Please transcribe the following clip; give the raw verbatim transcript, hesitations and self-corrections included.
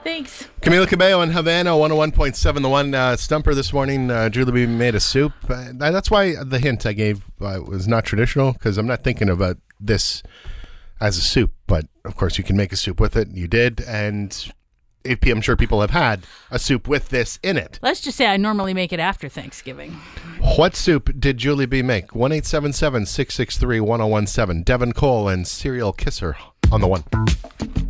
Thanks. Camila Cabello in Havana, one oh one point seven. The one uh, stumper this morning, uh, Julie B made a soup. Uh, that's why the hint I gave uh, was not traditional, because I'm not thinking about this as a soup. But, of course, you can make a soup with it. You did. And I'm sure people have had a soup with this in it. Let's just say I normally make it after Thanksgiving. What soup did Julie B make? one eight seven seven, six six three, one oh one seven. Devin Cole and Serial Kisser on the one.